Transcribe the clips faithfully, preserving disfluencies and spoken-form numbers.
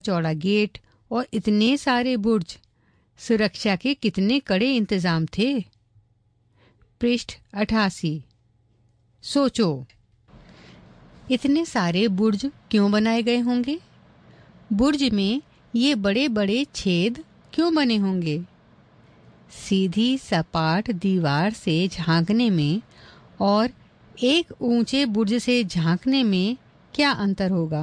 चौड़ा गेट और इतने सारे बुर्ज, सुरक्षा के कितने कड़े इंतजाम थे। पृष्ठ अठासी। सोचो, इतने सारे बुर्ज क्यों बनाए गए होंगे? बुर्ज में ये बड़े बड़े छेद क्यों बने होंगे? सीधी सपाट दीवार से झांकने में और एक ऊंचे बुर्ज से झांकने में क्या अंतर होगा?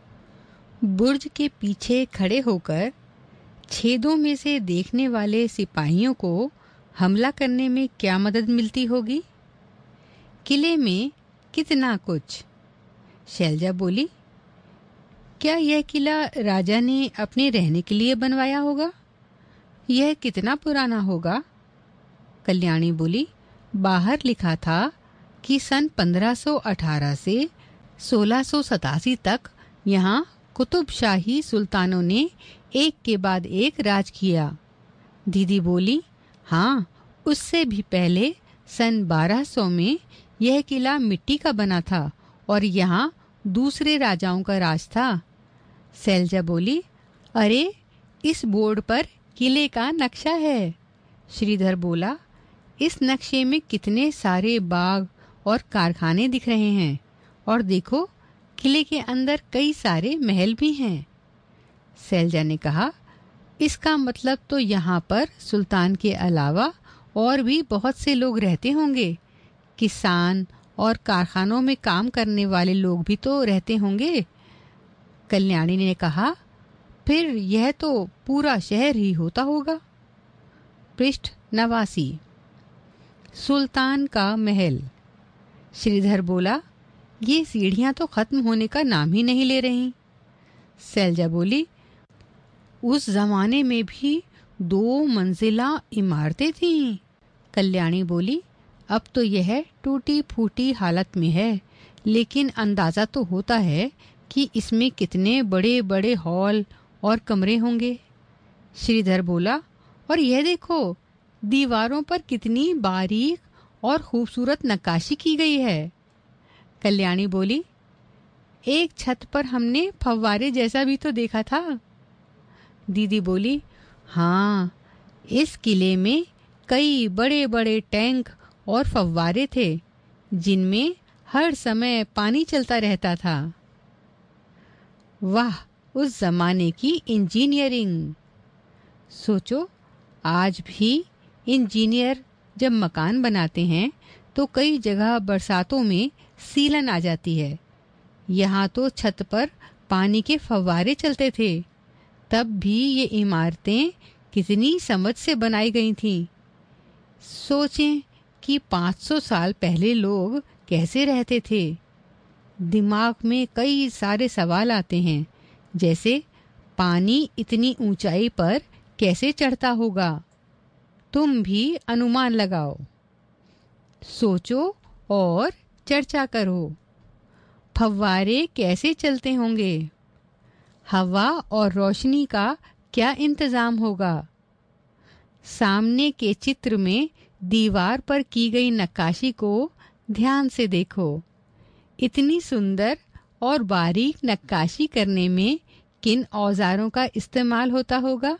बुर्ज के पीछे खड़े होकर छेदों में से देखने वाले सिपाहियों को हमला करने में क्या मदद मिलती होगी? किले में कितना कुछ। शैलजा बोली, क्या यह किला राजा ने अपने रहने के लिए बनवाया होगा? यह कितना पुराना होगा? कल्याणी बोली, बाहर लिखा था कि सन पंद्रह सौ अठारह से सोलह सौ सतासी तक यहाँ कुतुब शाही सुल्तानों ने एक के बाद एक राज किया। दीदी बोली, हाँ, उससे भी पहले सन बारह सौ में यह किला मिट्टी का बना था और यहाँ दूसरे राजाओं का राज था। शैलजा बोली, अरे, इस बोर्ड पर किले का नक्शा है। श्रीधर बोला, इस नक्शे में कितने सारे बाग और कारखाने दिख रहे हैं और देखो, किले के अंदर कई सारे महल भी हैं। शैलजा ने कहा, इसका मतलब तो यहाँ पर सुल्तान के अलावा और भी बहुत से लोग रहते होंगे। किसान और कारखानों में काम करने वाले लोग भी तो रहते होंगे। कल्याणी ने कहा, फिर यह तो पूरा शहर ही होता होगा। पृष्ठ नवासी। सुल्तान का महल। श्रीधर बोला, ये सीढ़ियां तो खत्म होने का नाम ही नहीं ले रही। शैलजा बोली, उस जमाने में भी दो मंजिला इमारतें थीं। कल्याणी बोली, अब तो यह टूटी फूटी हालत में है, लेकिन अंदाजा तो होता है कि इसमें कितने बड़े बड़े हॉल और कमरे होंगे। श्रीधर बोला, और यह देखो, दीवारों पर कितनी बारीक और खूबसूरत नक्काशी की गई है। कल्याणी बोली, एक छत पर हमने फव्वारे जैसा भी तो देखा था। दीदी बोली, हाँ, इस किले में कई बड़े बड़े टैंक और फव्वारे थे जिनमें हर समय पानी चलता रहता था। वाह, उस जमाने की इंजीनियरिंग! सोचो, आज भी इंजीनियर जब मकान बनाते हैं तो कई जगह बरसातों में सीलन आ जाती है। यहाँ तो छत पर पानी के फव्वारे चलते थे। तब भी ये इमारतें कितनी समझ से बनाई गई थीं। सोचें कि पाँच सौ साल पहले लोग कैसे रहते थे। दिमाग में कई सारे सवाल आते हैं, जैसे पानी इतनी ऊंचाई पर कैसे चढ़ता होगा? तुम भी अनुमान लगाओ, सोचो और चर्चा करो। फव्वारे कैसे चलते होंगे? हवा और रोशनी का क्या इंतजाम होगा? सामने के चित्र में दीवार पर की गई नक्काशी को ध्यान से देखो। इतनी सुंदर और बारीक नक्काशी करने में किन औजारों का इस्तेमाल होता होगा?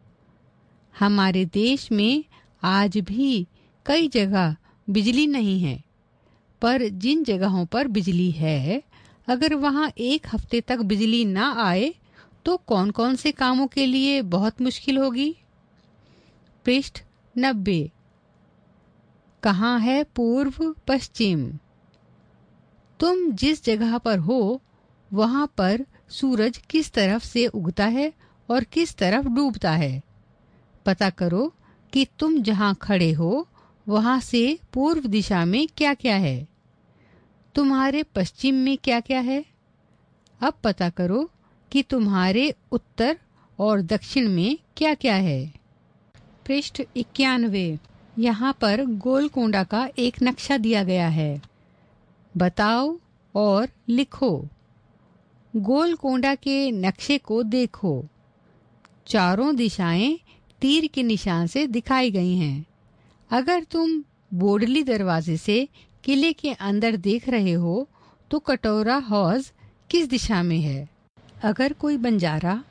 हमारे देश में आज भी कई जगह बिजली नहीं है, पर जिन जगहों पर बिजली है, अगर वहाँ एक हफ्ते तक बिजली ना आए तो कौन कौन से कामों के लिए बहुत मुश्किल होगी। पृष्ठ नब्बे। कहाँ है पूर्व पश्चिम? तुम जिस जगह पर हो वहाँ पर सूरज किस तरफ से उगता है और किस तरफ डूबता है। पता करो कि तुम जहाँ खड़े हो वहाँ से पूर्व दिशा में क्या क्या है। तुम्हारे पश्चिम में क्या क्या है। अब पता करो कि तुम्हारे उत्तर और दक्षिण में क्या क्या है। पृष्ठ इक्यानवे। यहाँ पर गोलकोंडा का एक नक्शा दिया गया है। बताओ और लिखो। गोलकोंडा के नक्शे को देखो। चारों दिशाएं तीर के निशान से दिखाई गई हैं। अगर तुम बोडली दरवाजे से किले के अंदर देख रहे हो तो कटोरा हौज किस दिशा में है? अगर कोई बंजारा